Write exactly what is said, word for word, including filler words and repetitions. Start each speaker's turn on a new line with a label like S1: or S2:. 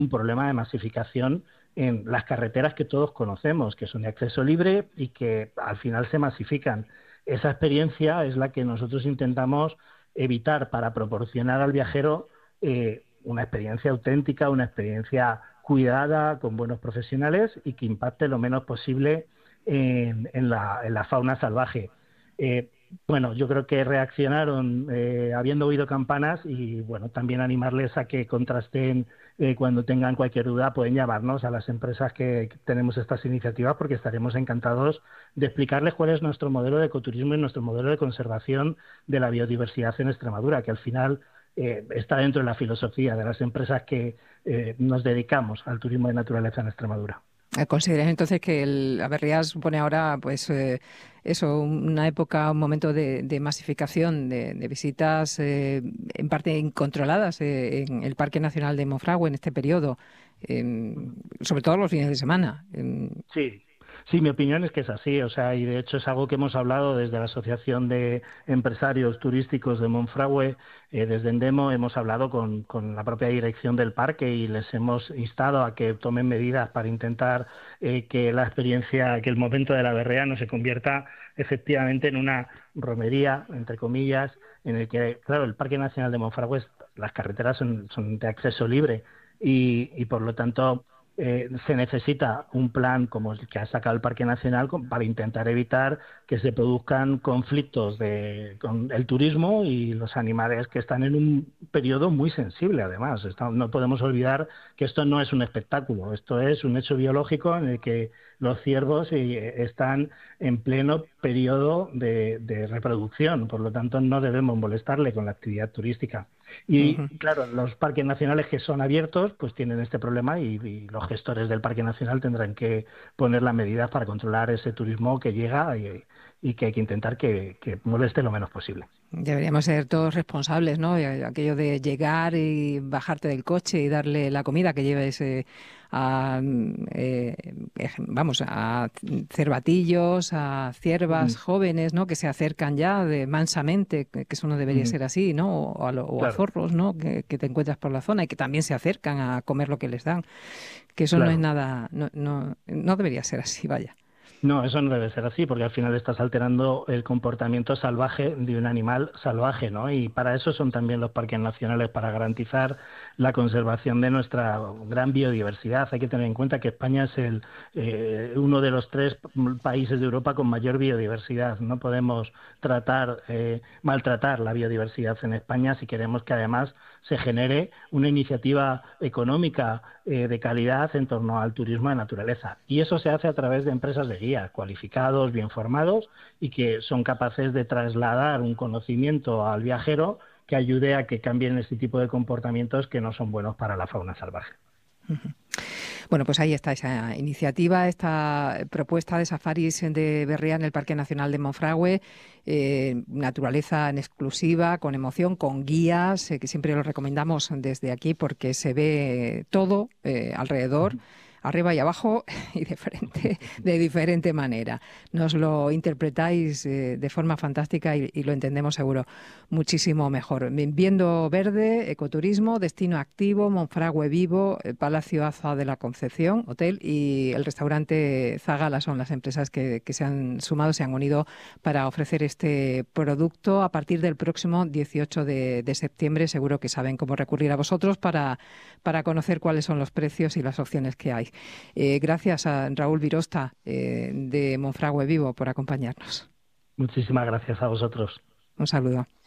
S1: un problema de masificación en las carreteras que todos conocemos, que son de acceso libre y que al final se masifican. Esa experiencia es la que nosotros intentamos evitar para proporcionar al viajero eh, una experiencia auténtica, una experiencia cuidada, con buenos profesionales y que impacte lo menos posible en, en, la, en la fauna salvaje. Eh, bueno, yo creo que reaccionaron eh, habiendo oído campanas y bueno, también animarles a que contrasten eh, cuando tengan cualquier duda, pueden llamarnos a las empresas que, que tenemos estas iniciativas porque estaremos encantados de explicarles cuál es nuestro modelo de ecoturismo y nuestro modelo de conservación de la biodiversidad en Extremadura, que al final eh, está dentro de la filosofía de las empresas que eh, nos dedicamos al turismo de naturaleza en Extremadura.
S2: ¿Consideras entonces que el Aberrías supone ahora, pues, eh, eso, una época, un momento de, de masificación de, de visitas, eh, en parte incontroladas, eh, en el Parque Nacional de Monfragüe en este periodo, eh, sobre todo los fines de semana? Eh,
S1: Sí, sí, mi opinión es que es así, o sea, y de hecho es algo que hemos hablado desde la Asociación de Empresarios Turísticos de Monfragüe, eh, desde Endemo hemos hablado con, con la propia dirección del parque y les hemos instado a que tomen medidas para intentar eh, que la experiencia, que el momento de la berrea no se convierta efectivamente en una romería, entre comillas, en el que, claro, el Parque Nacional de Monfragüe, las carreteras son, son de acceso libre y, y por lo tanto eh, se necesita un plan como el que ha sacado el Parque Nacional con, para intentar evitar que se produzcan conflictos de, con el turismo y los animales que están en un periodo muy sensible además. Está, no podemos olvidar que esto no es un espectáculo, esto es un hecho biológico en el que los ciervos eh, están en pleno periodo de, de reproducción, por lo tanto no debemos molestarle con la actividad turística. Y
S2: uh-huh.
S1: claro, los parques nacionales que son abiertos pues tienen este problema y, y los gestores del Parque Nacional tendrán que poner las medidas para controlar ese turismo que llega y, y que hay que intentar que, que moleste lo menos posible.
S2: Deberíamos ser todos responsables, ¿no? Aquello de llegar y bajarte del coche y darle la comida que lleves eh, a, eh, vamos, a cervatillos, a ciervas
S1: Mm,
S2: jóvenes, ¿no? Que se acercan ya de mansamente, que eso no debería
S1: mm,
S2: ser así, ¿no? O a, lo, o a
S1: claro,
S2: zorros, ¿no? Que, que te encuentras por la zona y que también se acercan a comer lo que les dan. Que eso no es
S1: claro.
S2: nada, no, no, no debería ser así, vaya.
S1: No, eso no debe ser así, porque al final estás alterando el comportamiento salvaje de un animal salvaje, ¿no? Y para eso son también los parques nacionales, para garantizar la conservación de nuestra gran biodiversidad. Hay que tener en cuenta que España es el, eh, uno de los tres países de Europa con mayor biodiversidad. No podemos tratar, eh, maltratar la biodiversidad en España si queremos que además se genere una iniciativa económica eh, de calidad en torno al turismo de naturaleza. Y eso se hace a través de empresas de guía, cualificados, bien formados y que son capaces de trasladar un conocimiento al viajero que ayude a que cambien este tipo de comportamientos que no son buenos para la fauna salvaje.
S2: Uh-huh. Bueno, pues ahí está esa iniciativa, esta propuesta de safaris de berrea en el Parque Nacional de Monfragüe, eh, naturaleza en exclusiva, con emoción, con guías, eh, que siempre lo recomendamos desde aquí porque se ve todo eh, alrededor, arriba y abajo y de frente, de diferente manera. Nos lo interpretáis eh, de forma fantástica y, y lo entendemos seguro muchísimo mejor. Viendo Verde, ecoturismo, destino activo, Monfragüe Vivo, Palacio Aza de la Concepción, hotel, y el restaurante Zagala son las empresas que, que se han sumado, se han unido para ofrecer este producto a partir del próximo dieciocho de, de septiembre. Seguro que saben cómo recurrir a vosotros para, para conocer cuáles son los precios y las opciones que hay. Eh, gracias a Raúl Virosta eh, de Monfragüe Vivo por acompañarnos.
S1: Muchísimas gracias a vosotros.
S2: Un saludo.